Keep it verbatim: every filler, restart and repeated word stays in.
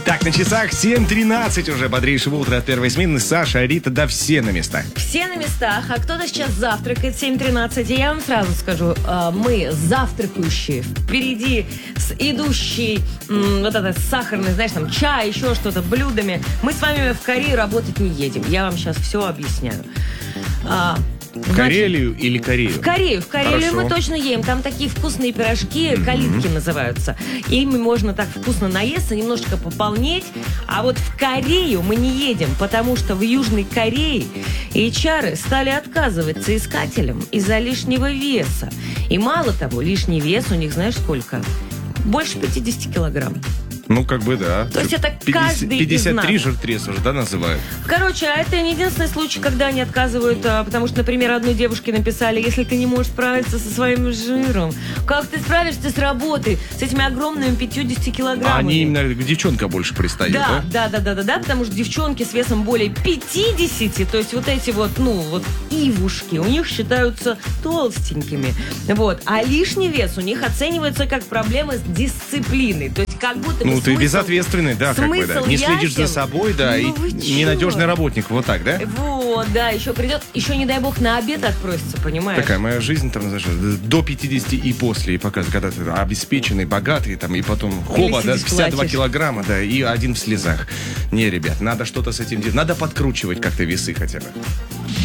Так, на часах семь тринадцать уже. Бодрейшего утра от первой смены. Саша, Рита, да все на местах. Все на местах, а кто-то сейчас завтракает семь тринадцать. И я вам сразу скажу, мы завтракающие, впереди с идущей м, вот это сахарный, знаешь, там чай, еще что-то, блюдами. Мы с вами в Корею работать не едем. Я вам сейчас все объясняю. А, В Карелию или Корею? В Корею. В Карелию Хорошо. мы точно едем. Там такие вкусные пирожки, калитки называются. Ими можно так вкусно наесться, немножечко пополнеть. А вот в Корею мы не едем, потому что в Южной Корее эйч ар стали отказываться искателям из-за лишнего веса. И мало того, лишний вес у них, знаешь, сколько? Больше пятьдесят килограмм. Ну, как бы, да. То есть это каждый пятьдесят три из нас. жиртрез уже, да, называют? Короче, а это не единственный случай, когда они отказывают, а, потому что, например, одной девушке написали: если ты не можешь справиться со своим жиром, как ты справишься с работой, с этими огромными пятьюдесятью килограммами? А они именно к девчонкам больше пристают, да? Да, да, да, да, да, да, потому что девчонки с весом более пятидесяти, то есть вот эти вот, ну, вот ивушки, у них считаются толстенькими. Вот. А лишний вес у них оценивается как проблема с дисциплиной. То есть как будто бы Ну, ты смысл- безответственный, да, как бы, да. смысл Не следишь за ясен. собой, да, Ну вы и чё? ненадежный работник, вот так, да? Вот, да, еще придет, еще, не дай бог, на обед отпросится, понимаешь? Такая моя жизнь, там, знаешь, до пятидесяти и после, и показывает, когда ты обеспеченный, богатый, там, и потом хоба, да, сидишь, пятьдесят два плачешь. килограмма, да, и один в слезах. Не, ребят, надо что-то с этим делать, надо подкручивать как-то весы хотя бы.